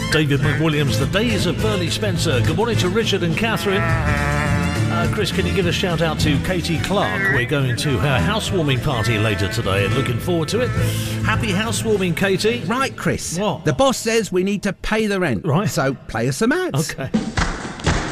David McWilliams, The Days of Burley Spencer. Good morning to Richard and Catherine. Chris, can you give a shout out to Katie Clark? We're going to her housewarming party later today and looking forward to it. Happy housewarming, Katie. Right, Chris. What? The boss says we need to pay the rent. Right. So play us some ads. Okay.